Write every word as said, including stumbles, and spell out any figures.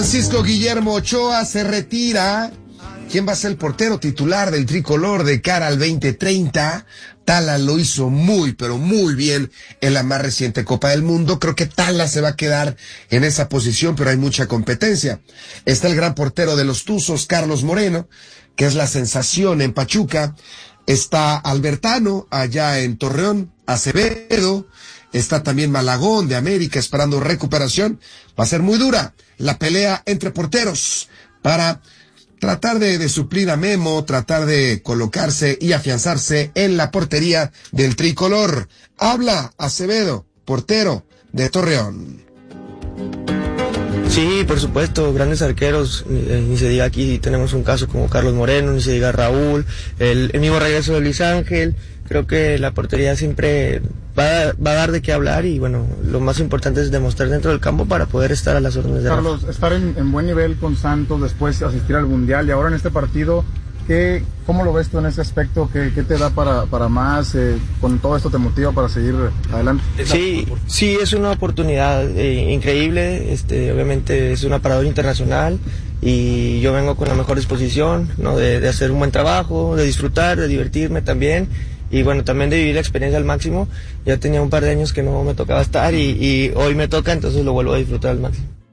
Francisco Guillermo Ochoa se retira. ¿Quién va a ser el portero titular del tricolor de cara al veinte treinta? Tala lo hizo muy, pero muy bien en la más reciente Copa del Mundo. Creo que Tala se va a quedar en esa posición, pero hay mucha competencia. Está el gran portero de los Tuzos, Carlos Moreno, que es la sensación en Pachuca. Está Albertano, allá en Torreón, Acevedo. Está también Malagón de América esperando recuperación. Va a ser muy dura la pelea entre porteros para tratar de, de suplir a Memo, tratar de colocarse y afianzarse en la portería del tricolor. Habla Acevedo, portero de Torreón. Sí, por supuesto, grandes arqueros, eh, ni se diga aquí tenemos un caso como Carlos Moreno, ni se diga Raúl, el, el mismo regreso de Luis Ángel. Creo que la portería siempre va, va a dar de qué hablar y bueno, lo más importante es demostrar dentro del campo para poder estar a las órdenes de Carlos, Rafa. Estar en, en buen nivel con Santos, después asistir al Mundial y ahora en este partido, ¿qué, ¿cómo lo ves tú en ese aspecto? ¿Qué, qué te da para, para más? Eh, ¿Con todo esto te motiva para seguir adelante? Sí, sí, es una oportunidad eh, increíble, este, obviamente es un aparador internacional y yo vengo con la mejor disposición, ¿no? de, de hacer un buen trabajo, de disfrutar, de divertirme también. Y bueno, también de vivir la experiencia al máximo. Ya tenía un par de años que no me tocaba estar y, y hoy me toca, entonces lo vuelvo a disfrutar al máximo.